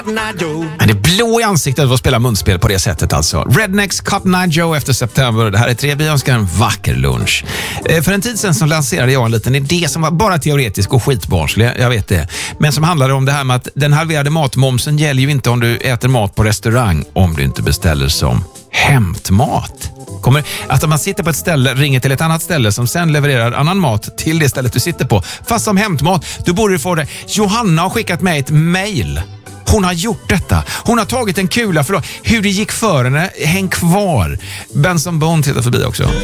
Men det är blå i ansiktet att spela munspel på det sättet alltså. Rednecks, Cotton Eye Joe efter september. Det här är 3. Vi önskar en vacker lunch. För en tid sedan så lanserade jag en liten idé som var bara teoretisk och skitbarnslig, jag vet det. Men som handlade om det här med att den halverade matmomsen gäller ju inte om du äter mat på restaurang om du inte beställer som hämtmat. Kommer att om man sitter på ett ställe, ringer till ett annat ställe som sen levererar annan mat till det stället du sitter på, fast som hämtmat, då borde du få det. Johanna har skickat mig ett mejl. Hon har gjort detta. Hon har tagit en kula för hur det gick för henne. Häng kvar. Benson Bone tittar förbi också.